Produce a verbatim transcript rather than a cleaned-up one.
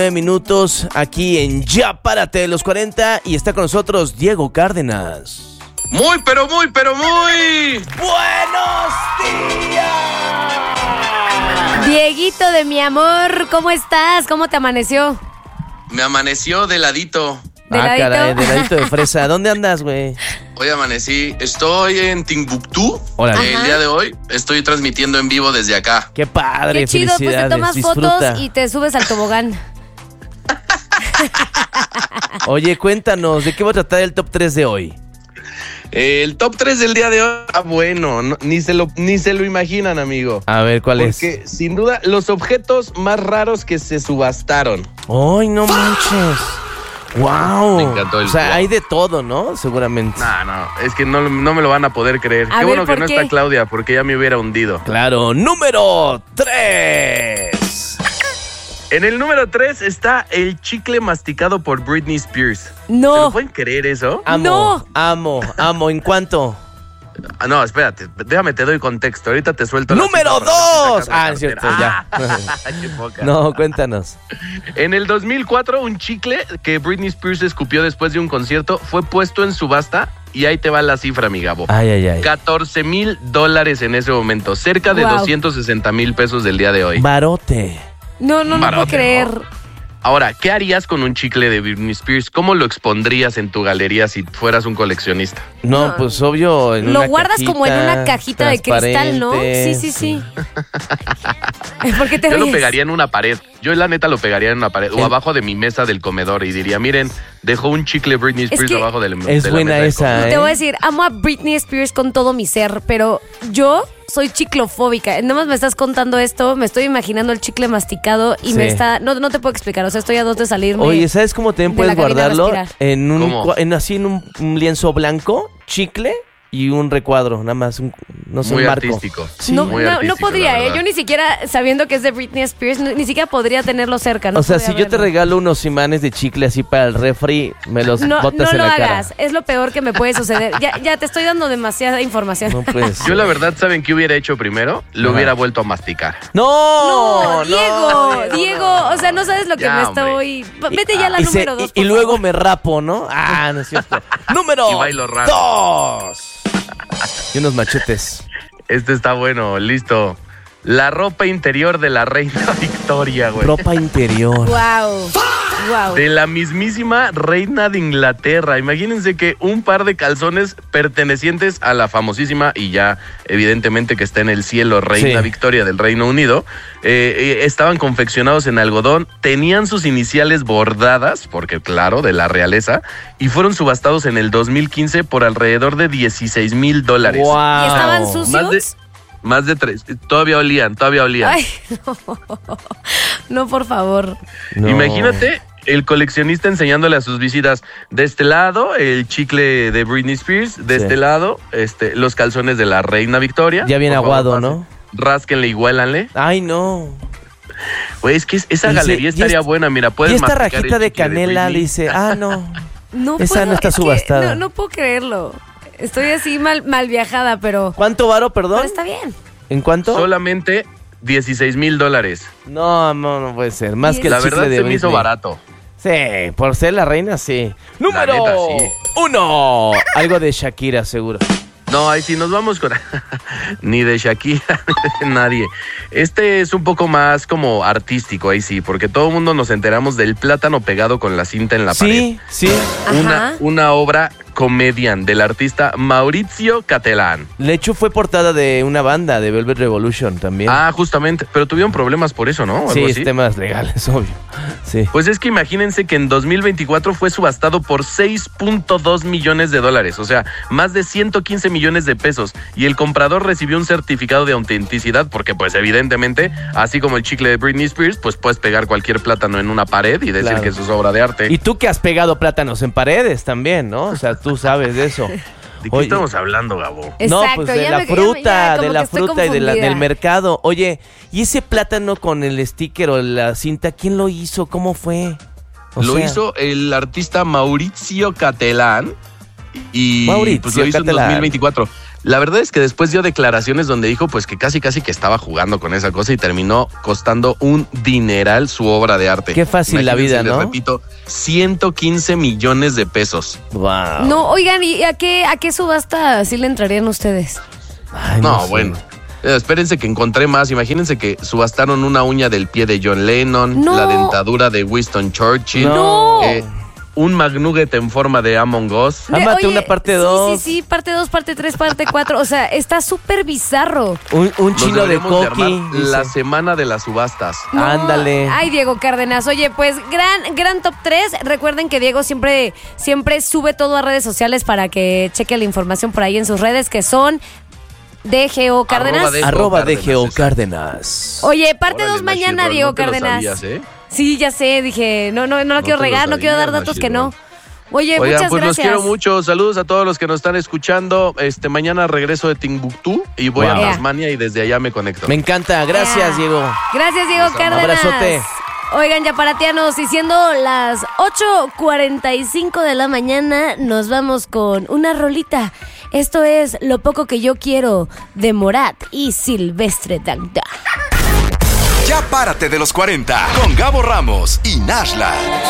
Minutos aquí en Ya Párate los cuarenta y está con nosotros Diego Cárdenas. Muy, pero muy, pero muy ¡buenos días! Dieguito de mi amor, ¿cómo estás? ¿Cómo te amaneció? Me amaneció de ladito. ¿De ah, ladito? caray, de ladito de fresa. ¿Dónde andas, güey? Hoy amanecí, estoy en Timbuktu. Órale. El día de hoy estoy transmitiendo en vivo desde acá. Qué padre, Qué chido, pues te felicidades. tomas Disfruta. fotos y te subes al tobogán. Oye, cuéntanos, ¿de qué va a tratar el top tres de hoy? El top tres del día de hoy, ah, bueno, no, ni, se lo, ni se lo imaginan, amigo. A ver, ¿cuál es? Porque, sin duda, los objetos más raros que se subastaron. ¡Ay, no manches! ¡Wow! Me encantó el O sea, flow. hay de todo, ¿no? Seguramente. No, no, es que no, no me lo van a poder creer. A Qué ver, bueno que ¿por no qué? está Claudia, porque ya me hubiera hundido. Claro, número tres. En el número tres está el chicle masticado por Britney Spears. ¿Se No. lo pueden creer eso? Amo, No. amo, amo. ¿En cuánto? Ah, no, espérate, déjame, te doy contexto. Ahorita te suelto la ¡Número cifra para que dos! te sacas la Ah, es cierto, cartera. ya. Ah, qué poca. No, cuéntanos. En el dos mil cuatro, un chicle que Britney Spears escupió después de un concierto fue puesto en subasta y ahí te va la cifra, mi Gabo. Ay, ay, ay. catorce mil dólares en ese momento, cerca de Wow. doscientos sesenta mil pesos del día de hoy. Barote. No, no, no Barote, puedo creer. ¿no? Ahora, ¿qué harías con un chicle de Britney Spears? ¿Cómo lo expondrías en tu galería si fueras un coleccionista? No, No. pues obvio. En Lo una guardas cajita, como en una cajita de cristal, ¿no? Sí, transparente, sí, sí. ¿Por qué te Yo ríes? lo pegaría en una pared. Yo la neta lo pegaría en una pared o El- abajo de mi mesa del comedor y diría, miren, dejó un chicle Britney Spears que abajo del es de la buena mesa del esa, comedor. ¿eh? Te voy a decir, amo a Britney Spears con todo mi ser, pero yo soy chiclofóbica. Nada más me estás contando esto, me estoy imaginando el chicle masticado y Sí. me está... No, no te puedo explicar, o sea, estoy a dos de salirme. Oye, ¿sabes cómo también de puedes la cabina a guardarlo? respirar. En un, ¿Cómo? cua- en así en un, un lienzo blanco, chicle y un recuadro, nada más, un, no sé, Muy un marco. artístico. Sí. no, muy no, no artístico, podría, la ¿eh? verdad. Yo ni siquiera, sabiendo que es de Britney Spears, ni, ni siquiera podría tenerlo cerca. No O sea, podría si yo te verlo. regalo unos imanes de chicle así para el refri, me los No, botas no en lo la hagas, cara. es lo peor que me puede suceder. Ya, ya te estoy dando demasiada información. No puede Yo ser. la verdad, ¿saben qué hubiera hecho primero? Lo Ajá. hubiera vuelto a masticar. No, No, Diego, no, Diego, o sea, no sabes lo que Ya, me hombre. estoy... Vete ya a la Y, se- número dos, y- y por luego favor. me rapo, ¿no? Ah, no es cierto. Número Y bailo raro. dos. Y unos machetes. Este está bueno, listo. La ropa interior de la reina Victoria, güey. Ropa interior. Wow, wow. De la mismísima reina de Inglaterra. Imagínense que un par de calzones pertenecientes a la famosísima y ya evidentemente que está en el cielo reina Sí. Victoria del Reino Unido, eh, eh, estaban confeccionados en algodón, tenían sus iniciales bordadas, porque claro, de la realeza, y fueron subastados en el dos mil quince por alrededor de dieciséis mil dólares. Wow. ¿Y estaban Más sucios? de, más de tres. Todavía olían, todavía olían. Ay, no. No, por favor. No. Imagínate el coleccionista enseñándole a sus visitas, de este lado el chicle de Britney Spears, de Sí. este lado este, los calzones de la reina Victoria. Ya bien Por favor, aguado, pasen, ¿no? Rásquenle y huélanle. Ay, no. Güey, es que es- esa Y galería se- y estaría esta- buena, mira, puedes Y esta masticar rajita el de chicle canela Britney. dice, ah, no. No Esa puedo, no está es que subastada. No, no puedo creerlo. Estoy así mal, mal viajada, pero... ¿Cuánto varo, perdón? Pero está bien. ¿En cuánto? Solamente dieciséis mil dólares. No, no, no puede ser. Más Y que el La chicle verdad de se me hizo Britney. barato. Sí, por ser la reina, sí. Número neta, sí. uno. Algo de Shakira, seguro. No, ahí sí nos vamos con... Ni de Shakira, ni de nadie. Este es un poco más como artístico, ahí sí, porque todo el mundo nos enteramos del plátano pegado con la cinta en la pared. Sí, sí. Una, Ajá. una obra comedian del artista Maurizio Cattelan. De hecho, fue portada de una banda, de Velvet Revolution también. Ah, justamente, pero tuvieron problemas por eso, ¿no? ¿Algo sí, así? es temas legales, obvio. Sí. Pues es que imagínense que en dos mil veinticuatro fue subastado por seis punto dos millones de dólares, o sea, más de ciento quince millones de pesos, y el comprador recibió un certificado de autenticidad porque pues evidentemente, así como el chicle de Britney Spears, pues puedes pegar cualquier plátano en una pared y decir Claro. que eso es obra de arte. Y tú que has pegado plátanos en paredes también, ¿no? O sea, tú sabes de eso. ¿De qué Oye, estamos hablando, Gabo? No, Exacto, pues de ya la me- ya me- fruta, ya como de que la estoy fruta y de la- confundida. del mercado. Oye, ¿y ese plátano con el sticker o la cinta, quién lo hizo? ¿Cómo fue? O Lo sea, hizo el artista Maurizio Cattelan y Maurizio pues lo hizo Cattelan. en dos mil veinticuatro. La verdad es que después dio declaraciones donde dijo pues que casi casi que estaba jugando con esa cosa y terminó costando un dineral su obra de arte. Qué fácil la vida, ¿no? Les repito, ciento quince millones de pesos. Wow. No, oigan, ¿y a qué, a qué subasta sí le entrarían ustedes? Ay, No, sé. bueno. Eh, Espérense que encontré más. Imagínense que subastaron una uña del pie de John Lennon, No. la dentadura de Winston Churchill, No. eh, un McNugget en forma de Among Us. De- Ámate oye, una parte sí, dos. Sí, sí, parte dos, parte tres, parte cuatro. O sea, está súper bizarro. Un, un Nos chino de deberemos coqui. armar dice. la semana de las subastas. No. Ándale. Ay, Diego Cárdenas. Oye, pues gran, gran top tres. Recuerden que Diego siempre, siempre sube todo a redes sociales para que cheque la información por ahí en sus redes, que son D G O Cárdenas. Arroba de- Arroba de Cárdenas, Geo exacto. Cárdenas. Oye, parte Órale, dos mañana, Nachirrón, Diego no te lo Cárdenas. sabías, ¿eh? Sí, ya sé, dije, no, no, no la No quiero te lo regar, no quiero dar sabías, datos que Nachirrón. no. Oye, Oigan, muchas pues gracias. los quiero mucho. Saludos a todos los que nos están escuchando. Este mañana regreso de Timbuktu y voy Wow. a Ea. Tasmania y desde allá me conecto. Me encanta. Gracias, Yeah. Diego. Gracias, Diego Les amo. Cárdenas. Abrazote. Oigan, yaparatianos, y siendo las ocho cuarenta y cinco de la mañana, nos vamos con una rolita. Esto es Lo Poco Que Yo Quiero de Morat y Silvestre Dangond. Ya párate de los cuarenta con Gabo Ramos y Nashla.